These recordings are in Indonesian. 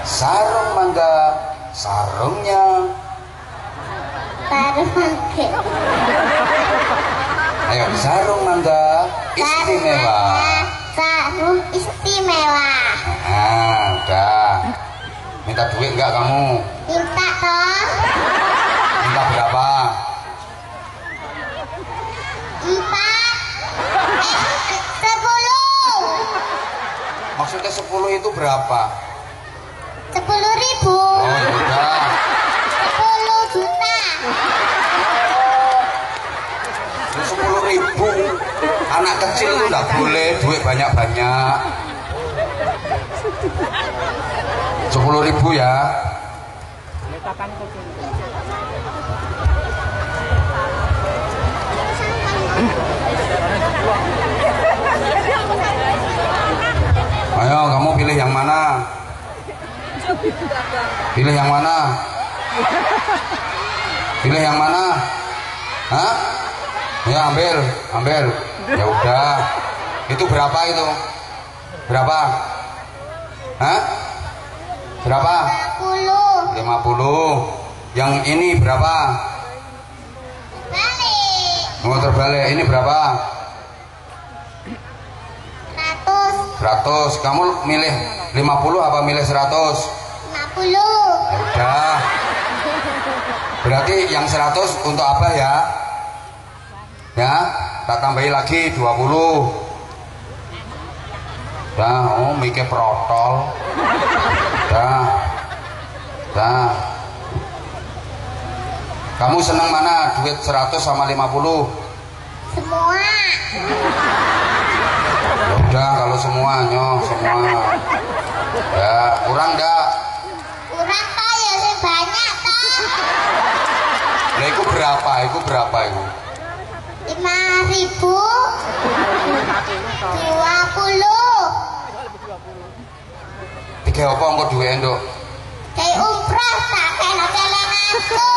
Sarung mangga, sarungnya. Sarung mangga. Ayo, sarung mangga istimewa. Sarung istimewa. Nah, udah. Minta duit nggak kamu? Minta toh. Minta berapa? 10. Maksudnya 10 itu berapa? 10.000. Oh, ya udah. 10 juta. 10.000. Anak kecil itu nggak boleh duit banyak-banyak. 10.000 ya. Ayo, kamu pilih yang mana? Pilih yang mana? Pilih yang mana? Hah? Ya, ambil. Ya udah. Itu berapa itu? Berapa? Hah? Berapa? 50. Yang ini berapa? Balik. Mau terbalik. Ini berapa? 100. Kamu milih 50 apa milih 100? 50. Ya udah. Berarti yang 100 untuk Abah ya? Ya, tak tambahin lagi 20. Dah, oh mikir protol. Dah. Kamu senang mana? Duit 100 sama 50? Semua. Ya udah, kalau semuanya, semua. Ya, kurang enggak? Kurang toh ya sih banyak toh. Lah itu berapa? Itu berapa itu? 5.000. 20. Tiga apa engko duwe nduk? Kayak umroh tak kayak celeng aku.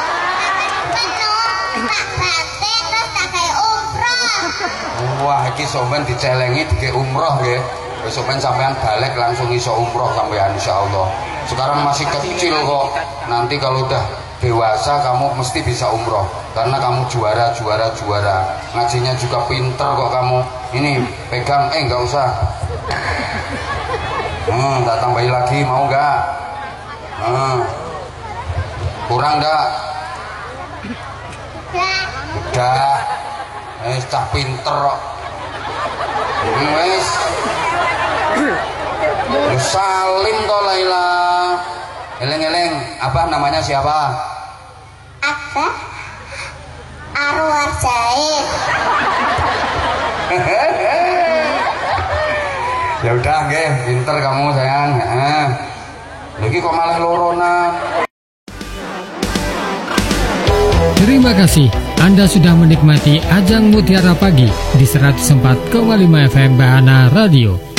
Tak batin terus tak kayak umroh. Wah, iki sampean dicelengi dike umroh nggih. Wis sampean sampean balik langsung iso umroh sampean insyaallah. Sekarang masih kecil kok. Nanti kalau udah dewasa kamu mesti bisa umroh karena kamu juara. Ngajinya juga pinter kok kamu. Ini pegang enggak usah. Tak tambahin lagi mau enggak? Kurang enggak? Udah. Cah pinter kok. Wes. Salim toh Laila. Eleng-eleng, apa namanya siapa? Abah Arwar Zaid. Ya udah nggih, pinter kamu sayang. Lagi kok malah loronan. Terima kasih Anda sudah menikmati Ajang Mutiara Pagi di 104,5 FM Bahana Radio.